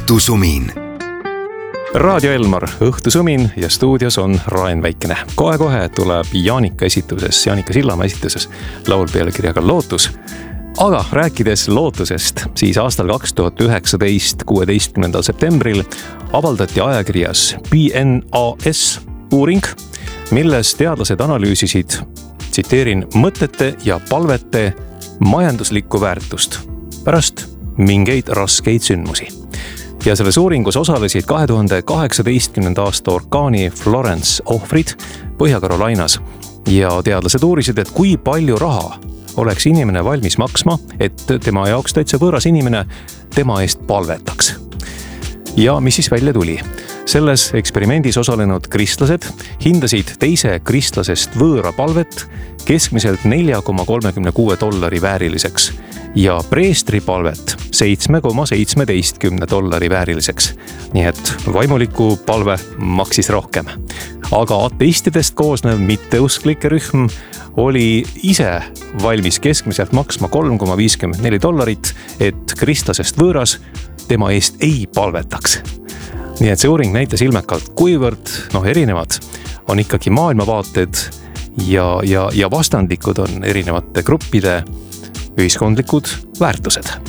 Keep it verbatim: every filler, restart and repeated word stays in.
õhtusumin. Raadio Elmar, õhtusumin ja stuudios on Raen Väikene. Kohe-kohe tuleb Jaanika esituses, Jaanika Sillamäe esituses laul pealkirjaga Lootus. Aga rääkides lootusest, siis aastal kaks tuhat üheksateist kuueteistkümnendal septembril avaldati ajakirjas P N A S uuring, milles teadlased analüüsisid, tsiteerin, mõtete ja palvete majanduslikku väärtust pärast mingeid raskeid sündmusi. Ja selles uuringus osalesid kahe tuhande kaheksateistkümnenda aasta orkaani Florence ohvrid Põhja-Carolinas ja teadlased uurisid, et kui palju raha oleks inimene valmis maksma, et tema jaoks täitsa võõras inimene tema eest palvetaks. Ja mis siis välja tuli? Selles eksperimendis osalenud kristlased hindasid teise kristlasest võõra palvet keskmiselt neli koma kolmkümmend kuus dollari vääriliseks ja preestri palvet seitse koma seitseteist dollari vääriliseks. Nii et vaimuliku palve maksis rohkem. Aga ateistidest koosnev mitteusklike rühm oli ise valmis keskmiselt maksma kolm koma viiskümmend neli dollarit, et kristlasest võõras tema eest ei palvetaks. Nii et see uuring näitas ilmekalt, kuivõrd noh, erinevad on ikkagi maailmavaated ja, ja, ja vastandlikud on erinevate gruppide ühiskondlikud väärtused.